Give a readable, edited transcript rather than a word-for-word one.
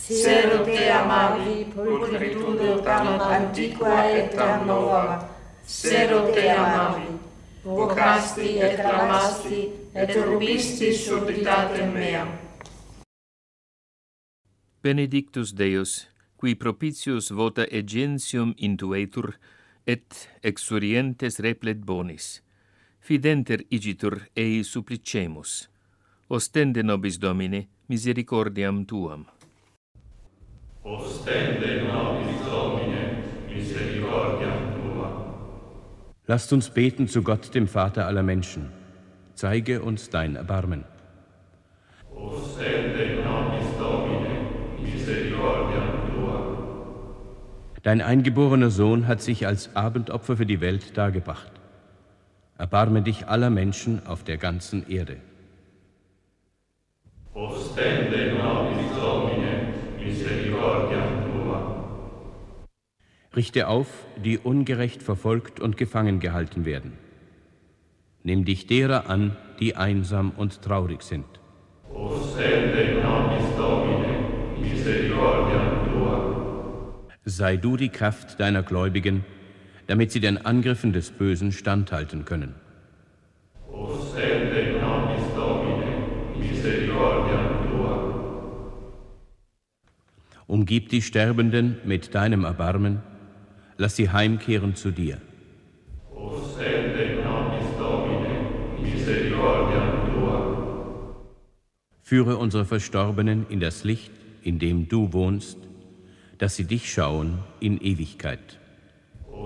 Cielo te amavi, pulcritudo tam antiqua et tam nova. Cielo te amavi, vocasti et clamasti, et rubisti subritatem meam. Benedictus Deus, qui propitius vota egentium intuetur, et exurientes replet bonis. Fidenter igitur ei supplicemus. Ostende nobis Domine misericordiam tuam. Ostende nobis Domine misericordiam tuam. Lasst uns beten zu Gott, dem Vater aller Menschen. Zeige uns dein Erbarmen. Ostende nobis Domine misericordiam tuam. Dein eingeborener Sohn hat sich als Abendopfer für die Welt dargebracht. Erbarme dich aller Menschen auf der ganzen Erde. Ostende nobis Domine misericordiam tuam. Richte auf, die ungerecht verfolgt und gefangen gehalten werden. Nimm dich derer an, die einsam und traurig sind. Ostende nobis Domine misericordiam tuam. Sei du die Kraft deiner Gläubigen, damit sie den Angriffen des Bösen standhalten können. Ostende nobis Domine misericordiam tuam. Umgib die Sterbenden mit deinem Erbarmen, lass sie heimkehren zu dir. Ostende nobis Domine misericordiam tuam. Führe unsere Verstorbenen in das Licht, in dem du wohnst, dass sie dich schauen in Ewigkeit.